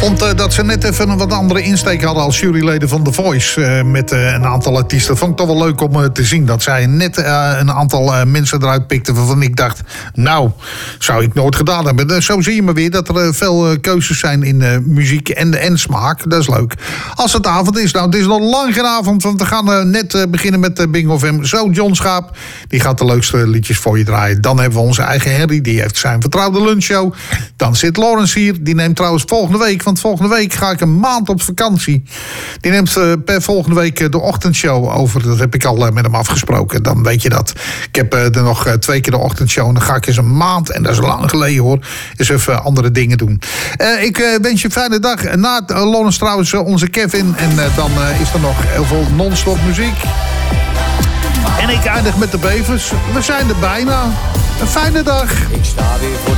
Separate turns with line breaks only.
vond dat ze net even een wat andere insteek hadden als juryleden van The Voice. Met een aantal artiesten. Vond ik toch wel leuk om te zien. Dat zij net een aantal mensen eruit pikten waarvan ik dacht, nou, zou ik nooit gedaan hebben. Zo zie je maar weer dat er veel keuzes zijn in muziek en smaak. Dat is leuk. Als het avond is, nou, het is nog lang geen avond, want we gaan net beginnen met Bingo FM. Zo, John Schaap, die gaat de leukste liedjes voor je draaien. Dan hebben we onze eigen Henry, die heeft zijn vertrouwde lunchshow. Dan zit Lawrence hier, die neemt trouwens volgende week, want volgende week ga ik een maand op vakantie. Die neemt per volgende week de ochtendshow over. Dat heb ik al met hem afgesproken, dan weet je dat. Ik heb er nog 2 keer de ochtendshow en dan ga ik eens een maand, en dat is lang geleden hoor, eens even andere dingen doen. Ik wens je een fijne dag. Na Lawrence trouwens onze Kevin en dan is er nog heel veel non-stop muziek. En ik eindig met de bevers. We zijn er bijna. Een fijne dag. Ik sta weer voor